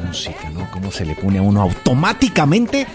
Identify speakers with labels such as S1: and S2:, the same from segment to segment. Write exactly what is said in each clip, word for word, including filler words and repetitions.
S1: música, ¿no? Cómo se le pone a uno automáticamente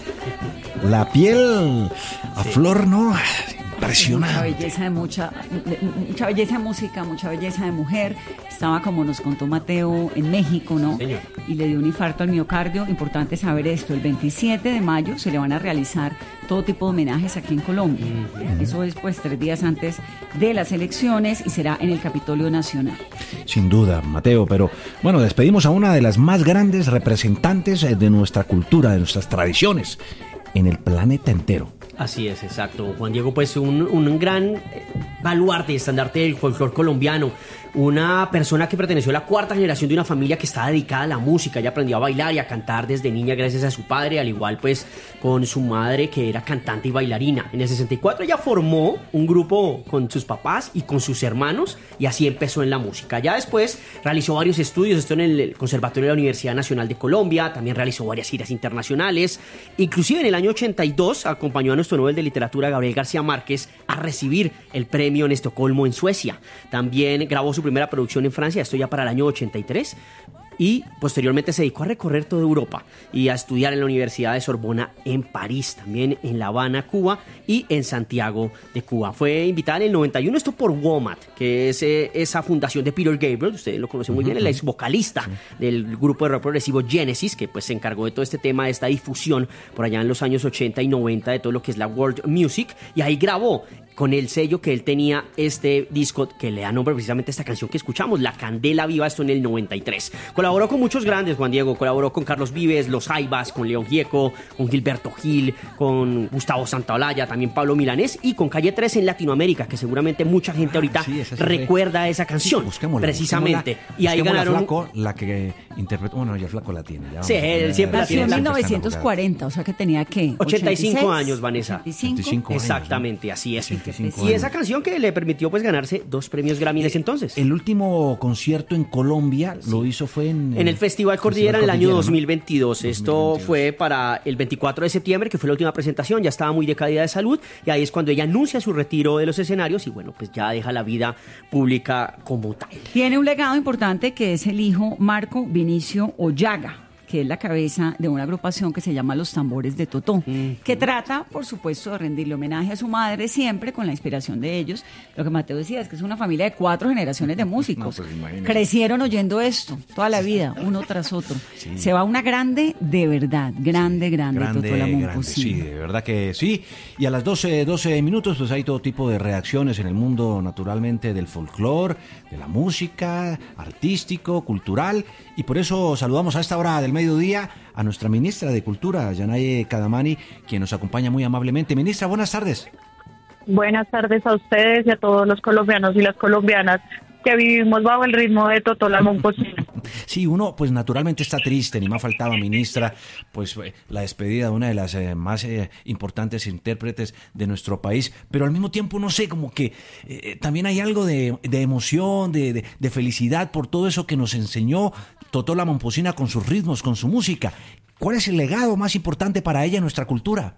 S1: la piel a sí. flor, ¿no? Impresionante.
S2: Mucha belleza de mucha, de, mucha belleza de música, mucha belleza de mujer. Estaba, como nos contó Mateo, en México, ¿no? Señor. Y le dio un infarto al miocardio. Importante saber esto. El veintisiete de mayo se le van a realizar todo tipo de homenajes aquí en Colombia. Mm-hmm. Eso es, pues, tres días antes de las elecciones y será en el Capitolio Nacional.
S1: Sin duda, Mateo, pero bueno, despedimos a una de las más grandes representantes de nuestra cultura, de nuestras tradiciones en el planeta entero.
S3: Así es, exacto. Juan Diego, pues un, un gran baluarte y estandarte del folclore colombiano. Una persona que perteneció a la cuarta generación de una familia que estaba dedicada a la música. Ella aprendió a bailar y a cantar desde niña gracias a su padre, al igual pues con su madre, que era cantante y bailarina. En el sesenta y cuatro ella formó un grupo con sus papás y con sus hermanos y así empezó en la música. Ya después realizó varios estudios, esto en el Conservatorio de la Universidad Nacional de Colombia, también realizó varias giras internacionales. Inclusive en el año ochenta y dos acompañó a nuestro Nobel de Literatura Gabriel García Márquez a recibir el premio en Estocolmo, en Suecia. También grabó su primera producción en Francia, esto ya para el año ochenta y tres, y posteriormente se dedicó a recorrer toda Europa y a estudiar en la Universidad de Sorbona en París, también en La Habana, Cuba, y en Santiago de Cuba. Fue invitada en el noventa y uno, esto por WOMAD, que es eh, esa fundación de Peter Gabriel, ustedes lo conocen muy bien, el ex vocalista del grupo de rock progresivo Genesis, que pues se encargó de todo este tema, de esta difusión por allá en los años ochenta y noventa de todo lo que es la world music, y ahí grabó con el sello que él tenía este disco que le da nombre precisamente a esta canción que escuchamos, La Candela Viva, esto en el noventa y tres. Colaboró con muchos grandes, Juan Diego, colaboró con Carlos Vives, Los Jaivas, con León Gieco, con Gilberto Gil, con Gustavo Santaolalla, también Pablo Milanés, y con Calle trece en Latinoamérica, que seguramente mucha gente ahorita ah, sí, esa sí recuerda fue. esa canción, sí, busquémosla,
S1: precisamente.
S3: Busquémosla, y ahí ganaron...
S1: Flaco, la que interpretó, bueno, ya Flaco la tiene. Ya
S3: sí, él siempre la tiene.
S2: En mil novecientos cuarenta, o sea que tenía, ¿qué?
S3: ochenta y cinco años, Vanessa.
S2: ochenta y cinco,
S1: ochenta y cinco años,
S3: exactamente,
S1: ¿no?
S3: así es.
S1: ochenta y cinco
S3: y
S1: años.
S3: esa canción que le permitió pues ganarse dos premios Grammy en ese entonces.
S1: El último concierto en Colombia sí. lo hizo fue en...
S3: En el Festival Cordillera en el año dos mil veintidós.
S1: ¿no?
S3: Esto
S1: dos mil veintidós.
S3: Fue para el veinticuatro de septiembre, que fue la última presentación. Ya estaba muy decaída de salud y ahí es cuando ella anuncia su retiro de los escenarios y bueno, pues ya deja la vida pública como tal.
S2: Tiene un legado importante que es el hijo Marco Vinicio Ollaga, que es la cabeza de una agrupación que se llama Los Tambores de Totó, mm-hmm. que trata, por supuesto, de rendirle homenaje a su madre siempre con la inspiración de ellos. Lo que Mateo decía es que es una familia de cuatro generaciones de músicos. No, pues, crecieron oyendo esto toda la vida, uno tras otro. Sí. Se va una grande de verdad, grande, grande,
S1: grande
S2: Totó la
S1: grande, sí, de verdad que sí. Y a las doce, doce minutos, pues hay todo tipo de reacciones en el mundo, naturalmente, del folclore, de la música, artístico, cultural, y por eso saludamos a esta hora del mediodía a nuestra ministra de Cultura, Yanaye Kadamani, quien nos acompaña muy amablemente. Ministra, buenas tardes.
S4: Buenas tardes a ustedes y a todos los colombianos y las colombianas que vivimos bajo el ritmo de Totó la Momposina.
S1: Sí, uno pues naturalmente está triste, ni más faltaba, ministra, pues la despedida de una de las eh, más eh, importantes intérpretes de nuestro país, pero al mismo tiempo, no sé, como que eh, también hay algo de, de emoción, de, de, de felicidad por todo eso que nos enseñó Totó la Momposina con sus ritmos, con su música. ¿Cuál es el legado más importante para ella en nuestra cultura?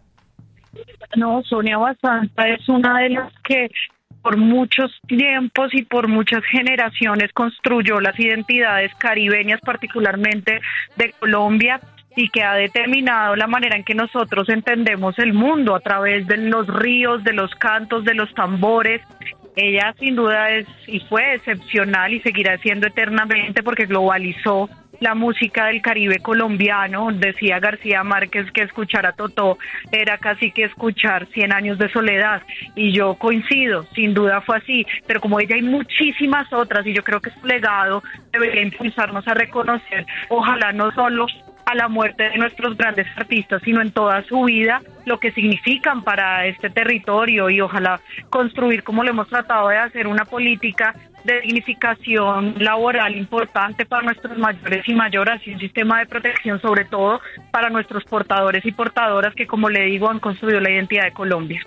S4: No, Sonia Basanta es una de las que por muchos tiempos y por muchas generaciones construyó las identidades caribeñas, particularmente de Colombia, y que ha determinado la manera en que nosotros entendemos el mundo a través de los ríos, de los cantos, de los tambores. Ella sin duda es y fue excepcional y seguirá siendo eternamente porque globalizó la música del Caribe colombiano. Decía García Márquez que escuchar a Totó era casi que escuchar Cien años de soledad, y yo coincido, sin duda fue así, pero como ella hay muchísimas otras, y yo creo que su legado debería impulsarnos a reconocer, ojalá no solo a la muerte de nuestros grandes artistas, sino en toda su vida, lo que significan para este territorio, y ojalá construir, como lo hemos tratado de hacer, una política de dignificación laboral importante para nuestros mayores y mayoras, y un sistema de protección sobre todo para nuestros portadores y portadoras que, como le digo, han construido la identidad de Colombia.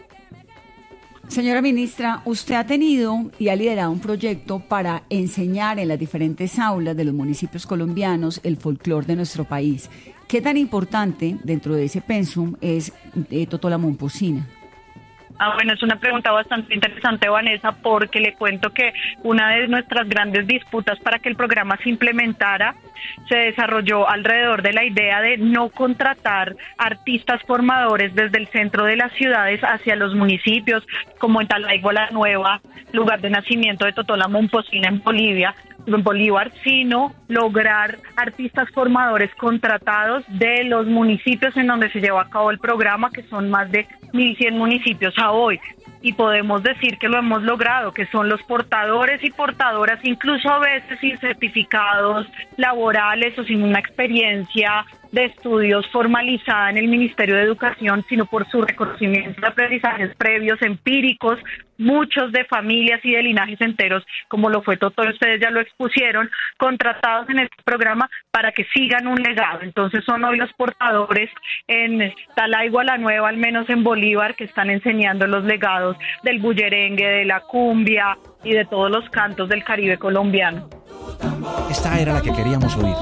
S2: Señora ministra, usted ha tenido y ha liderado un proyecto para enseñar en las diferentes aulas de los municipios colombianos el folclore de nuestro país. ¿Qué tan importante dentro de ese pensum es eh, Totó la Momposina?
S4: Ah, bueno, es una pregunta bastante interesante, Vanessa, porque le cuento que una de nuestras grandes disputas para que el programa se implementara se desarrolló alrededor de la idea de no contratar artistas formadores desde el centro de las ciudades hacia los municipios, como en Talaigua la Nueva, lugar de nacimiento de Totó la Momposina en Bolivia, en Bolívar, sino lograr artistas formadores contratados de los municipios en donde se lleva a cabo el programa, que son más de mil cien municipios a hoy. Y podemos decir que lo hemos logrado, que son los portadores y portadoras, incluso a veces sin certificados laborales o sin una experiencia de estudios formalizada en el Ministerio de Educación, sino por su reconocimiento de aprendizajes previos, empíricos, muchos de familias y de linajes enteros, como lo fue Totó, ustedes ya lo expusieron, contratados en este programa para que sigan un legado. Entonces son hoy los portadores en Talaigua la Nueva, al menos en Bolívar, que están enseñando los legados del bullerengue, de la cumbia y de todos los cantos del Caribe colombiano.
S1: Esta era la que queríamos oír.